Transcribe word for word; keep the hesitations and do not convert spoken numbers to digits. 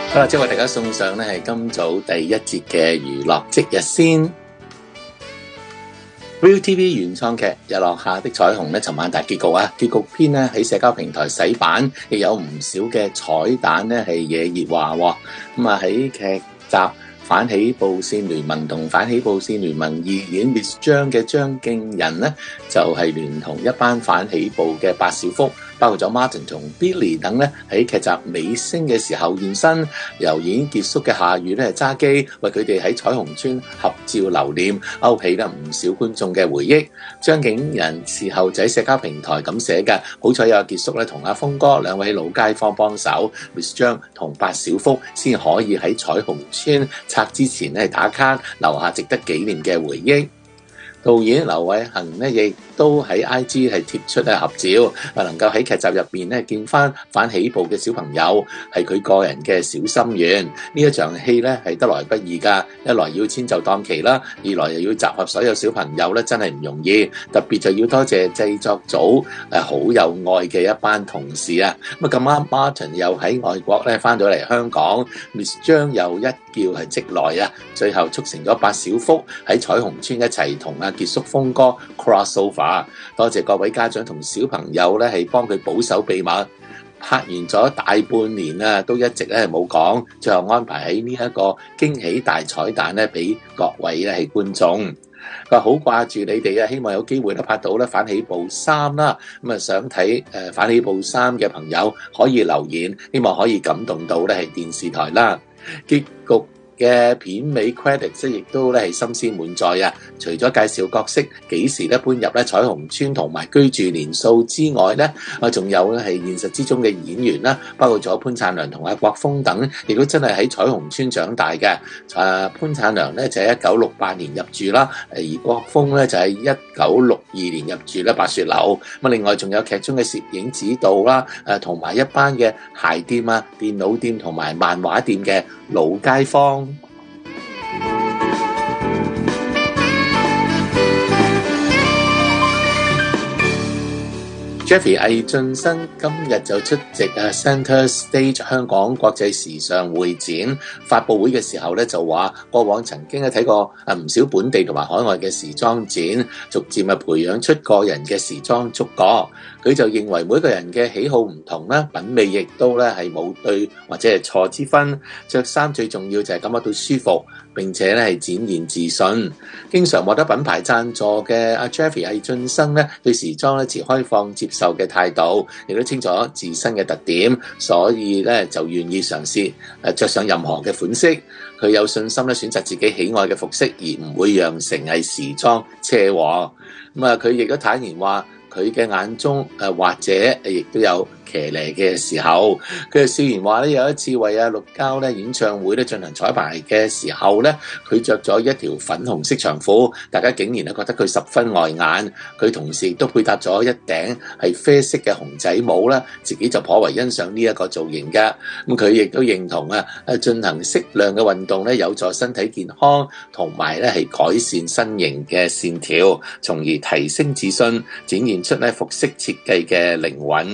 好啦，即係為大家送上呢係今早第一節嘅娛樂即日先。ViuTV 原創劇《日落下的彩虹》呢，尋晚大結局啊！結局篇呢喺社交平台洗版，亦有唔少嘅彩蛋呢係惹熱話。咁啊喺劇集《反起步線聯盟》同《反起步線聯盟二》演 Miss 張嘅張敬仁呢，就係、是、聯同一班反起步嘅八小福，包括咗 Martin 同 Billy 等咧，喺劇集尾聲嘅時候現身，由已經結束嘅夏雨咧揸機為佢哋喺彩虹村合照留念，勾起咧唔少觀眾嘅回憶。張敬仁事後就喺社交平台咁寫嘅，好彩有結束咧，同阿峰哥兩位老街坊幫手 ，Miss 張同八小福先可以喺彩虹村拆之前咧打卡，留下值得紀念嘅回憶。導演劉偉恒咧亦都喺 I G 係貼出咧合照，啊能夠喺劇集入邊咧見翻反起步嘅小朋友，係佢個人嘅小心願。呢一場戲咧係得來不易噶，一來要遷就檔期啦，二來又要集合所有小朋友咧，真係唔容易。特別就要多謝製作組誒好有愛嘅一班同事啊！咁啊咁啱 Martin 又喺外國咧翻到嚟香港 ，Miss 張又一叫係即來啊，最後促成咗八小福喺彩虹村一齊同啊結束峰哥 crossover， 多謝各位家長同小朋友咧，係幫佢保守秘密。拍完咗大半年啊，都一直咧冇講，最後安排喺呢一個驚喜大彩蛋咧，俾各位咧係觀眾。佢話好掛住你哋啊，希望有機會咧拍到咧反起步三啦。咁啊想睇誒反起步三嘅朋友可以留言，希望可以感動到咧係電視台啦。結局嘅片尾 credits 亦都咧係心思滿載啊！除咗介紹角色幾時咧搬入咧彩虹村同埋居住年數之外咧，啊仲有咧係現實之中嘅演員啦，包括咗潘燦良同阿國峰等，亦都真係喺彩虹村長大嘅。啊潘燦良咧就喺一九六八年入住啦，而國峰咧就喺一九六二年入住咧白雪樓。咁啊另外仲有劇中嘅攝影指導啦，誒同埋一班嘅鞋店啊、電腦店同埋漫畫店嘅老街坊。Jeffrey 魏浚瑄今日就出席啊 Centre Stage 香港國際時尚會展發佈會嘅時候咧，就話過往曾經咧睇過啊唔少本地同埋海外嘅時裝展，逐漸啊培養出個人嘅時裝觸覺。佢就認為每個人嘅喜好唔同啦，品味亦都咧係冇對或者係錯之分。着衫最重要就係感覺到舒服，並且咧係展現自信。經常獲得品牌贊助嘅阿 Jeffrey 魏浚瑄咧，對時裝咧持開放接受嘅態度，亦都清楚自身嘅特點，所以咧就願意嘗試誒著上任何嘅款式。佢有信心咧選擇自己喜愛嘅服飾，而唔會讓成係時裝車禍。咁啊，佢亦都坦言話，佢嘅眼中誒或者亦都有騎呢嘅時候，佢就笑言話咧，有一次為阿陸膠咧演唱會咧進行彩排嘅時候咧，佢着咗一條粉紅色長褲，大家竟然咧覺得佢十分礙眼。佢同時亦都配搭咗一頂係啡色嘅熊仔帽啦，自己就頗為欣賞呢一個造型嘅。咁佢亦都認同啊，誒進行適量嘅運動咧有助身體健康，同埋咧係改善身形嘅線條，從而提升自信，展現出咧服飾設計嘅靈魂。